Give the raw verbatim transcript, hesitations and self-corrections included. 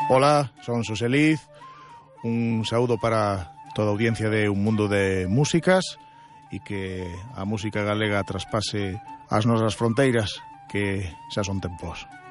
Hola, son Xosé Liz. Un saúdo para toda a audiencia de Un Mundo de Músicas e que a música galega traspase as nosas fronteiras, que xa son tempos.